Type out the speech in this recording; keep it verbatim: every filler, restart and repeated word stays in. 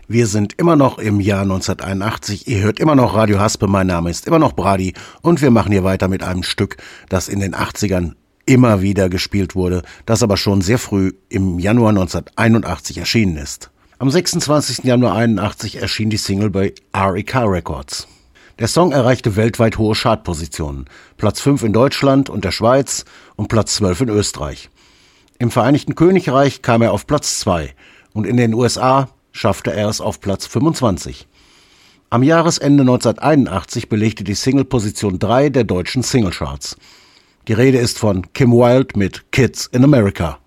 Wir sind immer noch im Jahr neunzehnhunderteinundachtzig. Ihr hört immer noch Radio Haspe. Mein Name ist immer noch Brady und wir machen hier weiter mit einem Stück, das in den achtzigern immer wieder gespielt wurde, das aber schon sehr früh im Januar neunzehnhunderteinundachtzig erschienen ist. Am sechsundzwanzigsten Januar einundachtzig erschien die Single bei R E K Records. Der Song erreichte weltweit hohe Chartpositionen. Platz fünf in Deutschland und der Schweiz und Platz zwölf in Österreich. Im Vereinigten Königreich kam er auf Platz zwei und in den U S A schaffte er es auf Platz fünfundzwanzig. Am Jahresende neunzehnhunderteinundachtzig belegte die Single Position drei der deutschen Singlecharts. Die Rede ist von Kim Wilde mit Kids in America.